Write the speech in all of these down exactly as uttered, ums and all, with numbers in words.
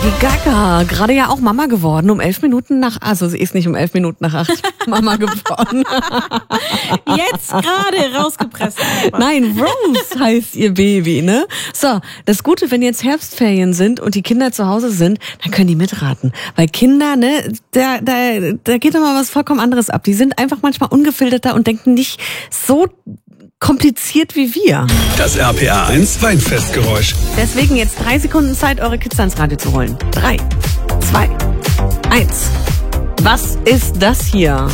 Lady Gaga, gerade ja auch Mama geworden, um elf Minuten nach, also sie ist nicht um elf Minuten nach acht Mama geworden. Jetzt gerade rausgepresst. Nein, Rose heißt ihr Baby, ne? So, das Gute, wenn jetzt Herbstferien sind und die Kinder zu Hause sind, dann können die mitraten. Weil Kinder, ne, da, da, da geht doch mal was vollkommen anderes ab. Die sind einfach manchmal ungefilterter und denken nicht so kompliziert wie wir. Das R P R eins Weinfestgeräusch. Deswegen jetzt drei Sekunden Zeit, eure Kids ans Radio zu holen. Drei, zwei, eins. Was ist das hier?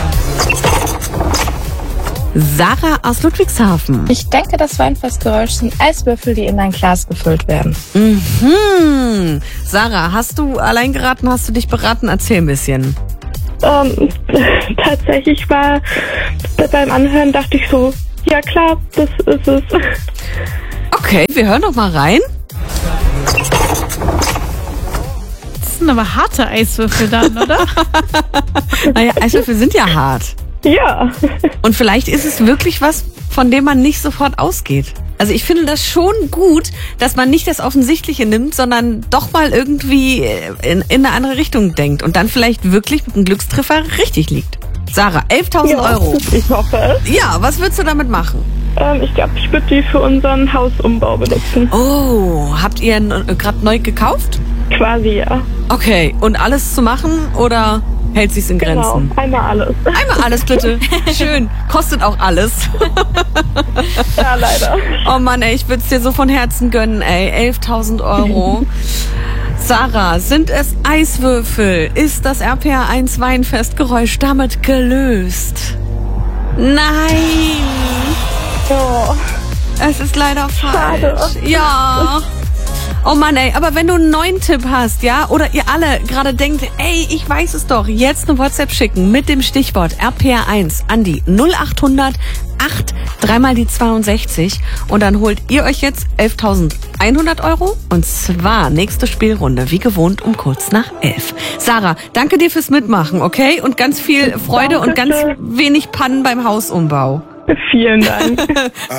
Sarah aus Ludwigshafen. Ich denke, das Weinfestgeräusch sind Eiswürfel, die in ein Glas gefüllt werden. Mhm. Sarah, hast du allein geraten, hast du dich beraten? Erzähl ein bisschen. Ähm, tatsächlich war beim Anhören, dachte ich so, ja klar, das ist es. Okay, wir hören doch mal rein. Das sind aber harte Eiswürfel dann, oder? Naja, Eiswürfel sind ja hart. Ja. Und vielleicht ist es wirklich was, von dem man nicht sofort ausgeht. Also ich finde das schon gut, dass man nicht das Offensichtliche nimmt, sondern doch mal irgendwie in, in eine andere Richtung denkt und dann vielleicht wirklich mit einem Glückstreffer richtig liegt. Sarah, elftausend Ja, Euro. ich hoffe es. Ja, was würdest du damit machen? Ähm, ich glaube, ich würde die für unseren Hausumbau benutzen. Oh, habt ihr gerade neu gekauft? Quasi, ja. Okay, und alles zu machen oder hält sich's in Grenzen? Genau, einmal alles. Einmal alles bitte. Schön. Kostet auch alles. Ja, leider. Oh Mann, ey, ich würde es dir so von Herzen gönnen, ey. elftausend Euro. Sarah, sind es Eiswürfel? Ist das R P R eins Weinfestgeräusch damit gelöst? Nein! Oh, Es ist leider falsch. Schade. Ja. Oh Mann, ey, aber wenn du einen neuen Tipp hast, ja, oder ihr alle gerade denkt, ey, ich weiß es doch, jetzt eine WhatsApp schicken mit dem Stichwort R P R eins an die null acht hundert acht dreimal die zweiundsechzig und dann holt ihr euch jetzt elftausendeinhundert Euro und zwar nächste Spielrunde, wie gewohnt, um kurz nach elf. Sarah, danke dir fürs Mitmachen, okay? Und ganz viel Freude und ganz Dankeschön. wenig Pannen beim Hausumbau. vielen Dank.